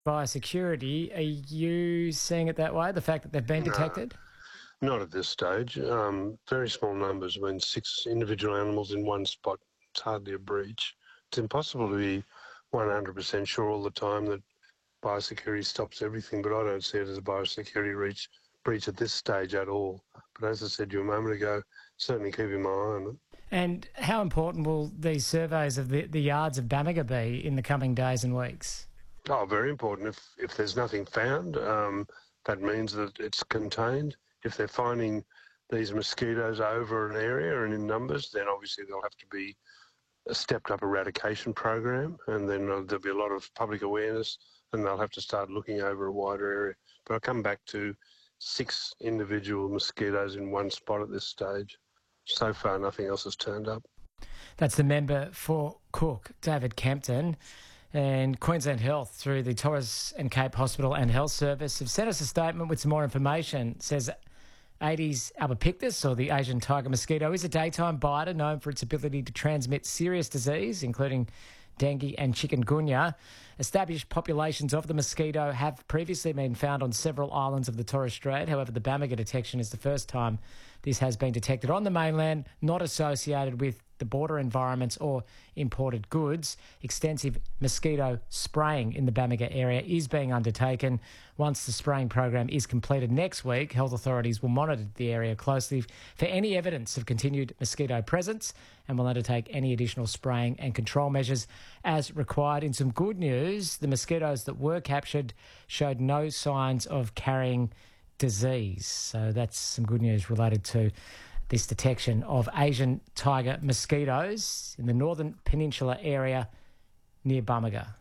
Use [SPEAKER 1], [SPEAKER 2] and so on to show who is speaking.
[SPEAKER 1] biosecurity. Are you seeing it that way, the fact that they've been
[SPEAKER 2] No,
[SPEAKER 1] detected?
[SPEAKER 2] not at this stage. Very small numbers. When 6 individual animals in one spot, it's hardly a breach. It's impossible to be 100% sure all the time that biosecurity stops everything, but I don't see it as a biosecurity breach at this stage at all. But as I said to you a moment ago, certainly keeping my eye on it.
[SPEAKER 1] And how important will these surveys of the yards of Bamaga be in the coming days and weeks?
[SPEAKER 2] Oh, very important. If there's nothing found, that means that it's contained. If they're finding these mosquitoes over an area and in numbers, then obviously there'll have to be a stepped-up eradication program, and then there'll be a lot of public awareness, and they'll have to start looking over a wider area. But I'll come back to 6 individual mosquitoes in one spot at this stage. So far, nothing else has turned up.
[SPEAKER 1] That's the member for Cook, David Kempton. And Queensland Health, through the Torres and Cape Hospital and Health Service, have sent us a statement with some more information. It says Aedes albopictus, or the Asian tiger mosquito, is a daytime biter known for its ability to transmit serious disease, including dengue and chikungunya. Established populations of the mosquito have previously been found on several islands of the Torres Strait. However, the Bamaga detection is the first time this has been detected on the mainland, not associated with the border environments or imported goods. Extensive mosquito spraying in the Bamaga area is being undertaken. Once the spraying program is completed next week, health authorities will monitor the area closely for any evidence of continued mosquito presence and will undertake any additional spraying and control measures as required. In some good news, the mosquitoes that were captured showed no signs of carrying disease. So that's some good news related to this detection of Asian tiger mosquitoes in the Northern Peninsula area near Bamaga.